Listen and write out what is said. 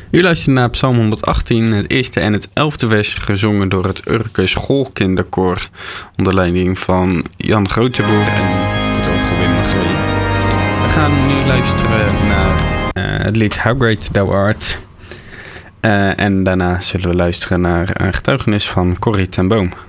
U luistert naar Psalm 118, het eerste en het 11e vers, gezongen door het Urke Schoolkinderkoor, onder leiding van Jan Groteboer en het orgelwim Magwee. We gaan nu luisteren naar het lied How Great Thou Art. En daarna zullen we luisteren naar een getuigenis van Corrie ten Boom.